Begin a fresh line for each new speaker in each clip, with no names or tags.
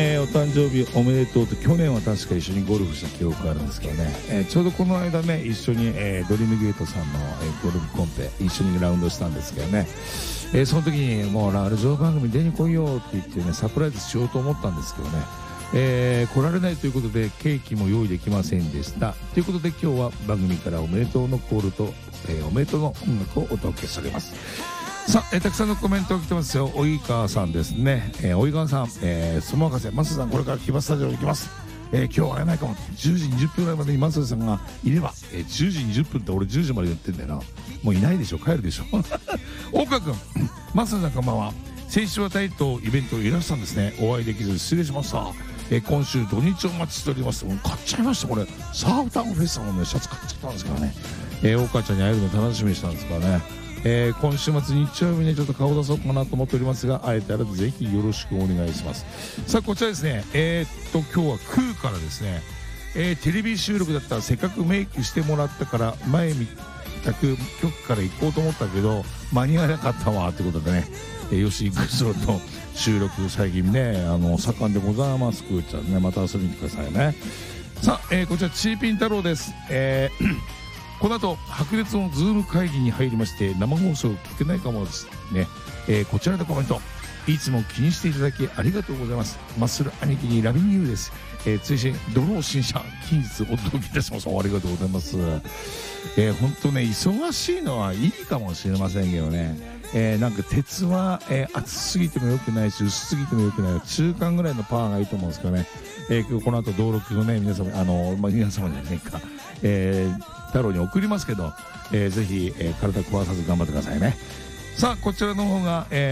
お誕生日おめでとうと、去年は確か一緒にゴルフした記憶があるんですけどね、ちょうどこの間ね一緒に、ドリームゲートさんの、ゴルフコンペ一緒にラウンドしたんですけどね、その時にもうラジオ番組出に来いよって言ってねサプライズしようと思ったんですけどね、来られないということでケーキも用意できませんでしたということで、今日は番組からおめでとうのコールと、おめでとうの音楽をお届けしております。さあ、たくさんのコメントが来てますよ。及川さんですね、及川さん、その博士、マスさんこれからキバスタジオ行きます。今日は会えないかも。10時20分ぐらいまでにマスさんがいれば、10時20分って俺10時まで言ってんだよな。もういないでしょ、帰るでしょ。大川君、マスさんこんばんは。先週はタイとイベントいらしたんですね。お会いできず失礼しました。今週土日お待ちしております。もう買っちゃいました。これサーフタウンフェスタのねシャツ買っちゃったんですからね、大川ちゃんに会えるの楽しみにしたんですからね、今週末日曜日にちょっと顔出そうかなと思っておりますが、会えたらぜひよろしくお願いします。さあこちらですね、今日はクーからですね、テレビ収録だったらせっかくメイクしてもらったから前みたく局から行こうと思ったけど間に合わなかったわということでね、吉井グスロと収録最近ね盛んでございます。クーちゃんね、また遊びに来てくださいね。さあ、こちらチーピン太郎です。この後白熱のズーム会議に入りまして生放送聞けないかもですね、こちらのコメントいつも気にしていただきありがとうございます。マッスル兄貴にラビニューです。追伸ドロー新車近日お届けいたします。ありがとうございます。本当ね忙しいのはいいかもしれませんけどね、なんか鉄は、厚すぎても良くないし薄すぎても良くない中間ぐらいのパワーがいいと思うんですけどね、今日この後登録をね皆様皆様じゃないか、太郎に送りますけど、ぜひ、体壊さず頑張ってくださいね。さあこちらの方がこ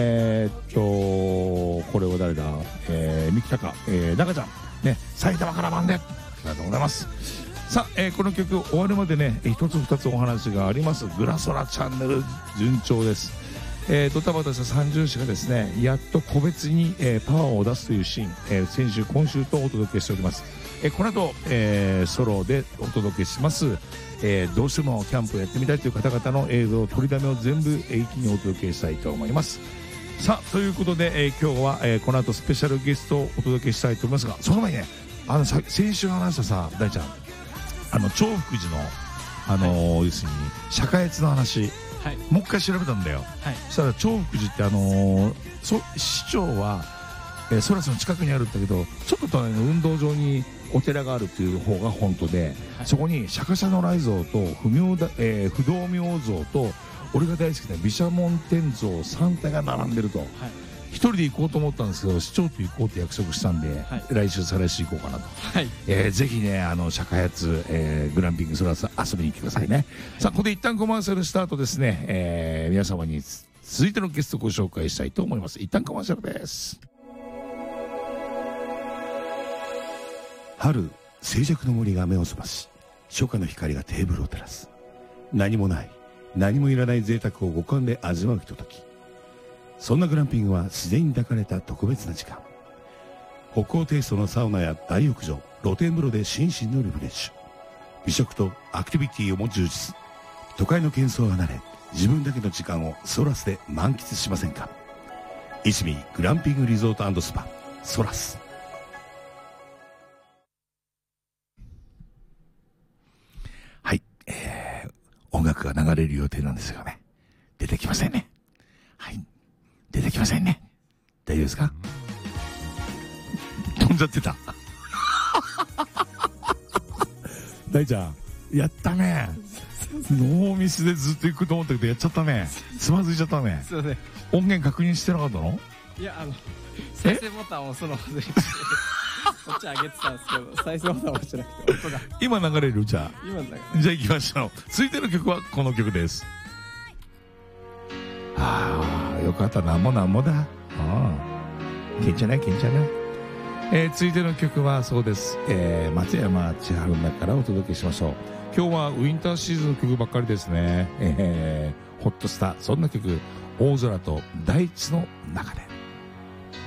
れは誰だ、三木高、中ちゃんね、埼玉から番でありがとうございます。さあ、この曲終わるまでね一つ二つお話があります。グラソラチャンネル順調です。ドタバタした三重士がですねやっと個別に、パワーを出すというシーン、先週今週とお届けしております。この後、ソロでお届けします。どうしてもキャンプをやってみたいという方々の映像取りだめを全部一気にお届けしたいと思います。さあということで、今日は、この後スペシャルゲストをお届けしたいと思いますが、その前にね先週話したさ大ちゃん長福寺の要するに釈迦越の話、はい、もう一回調べたんだよ、はい、そしたら長福寺って市長はソラスの近くにあるんだけどちょっと隣の運動場にお寺があるっていう方が本当で、はい、そこに釈迦社如来像と不動明像と俺が大好きな毘沙門天像3体が並んでると、はい、一人で行こうと思ったんですけど市長と行こうって約束したんで、はい、来週再来週行こうかなと、はい、ぜひね釈迦八、グランピングソラス遊びに来てくださいね、はい、さあここで一旦コマーシャルスタートですね、皆様に続いてのゲストをご紹介したいと思います。一旦コマーシャルです。
春静寂の森が目を覚まし初夏の光がテーブルを照らす。何もない何もいらない贅沢を五感で味わうひととき。そんなグランピングは自然に抱かれた特別な時間。北欧テイストのサウナや大浴場露天風呂で心身のリフレッシュ。美食とアクティビティをも充実。都会の喧騒を離れ自分だけの時間をソラスで満喫しませんか。一味グランピングリゾート&スパソラス。
はい、音楽が流れる予定なんですよね。出てきませんね。はい、出てきませんね。大丈夫ですか。飛んじゃってた。大ちゃんやったね。ノーミスでずっと行くと思ったけどやっちゃったね。つまずいちゃったね。すいません。音源確認してなかったの。いや
再生ボタンをその外にしてこっち上げてたんですけど再生ボタンを押してなくて音が
今流れる。じゃあ
今流れる。
じゃあ行きましょう。続いての曲はこの曲です。よかったなんもだ。けんちゃないけんちゃない。続いての曲はそうです、松山千春の中からお届けしましょう。今日はウィンターシーズンの曲ばっかりですね。ホッとしたそんな曲、大空と大地の中で。